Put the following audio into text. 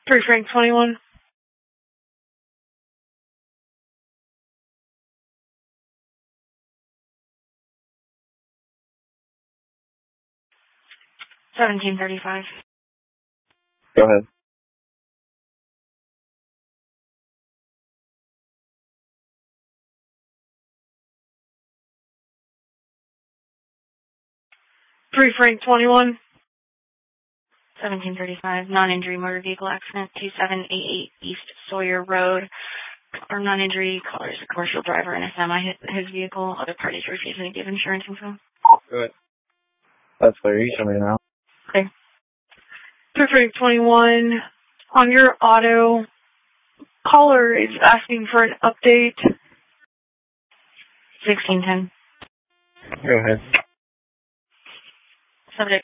3 Frank 21. $17.35. Go ahead. Frank 21. $17.35. Non-injury motor vehicle accident. 2788 East Sawyer Road. Or non-injury caller is a commercial driver in a semi hit his vehicle. Other parties refusing to give insurance info. Go ahead. That's clear. You show me now. Okay. Frank 21. On your auto, caller is asking for an update. 1610. Go ahead. Subject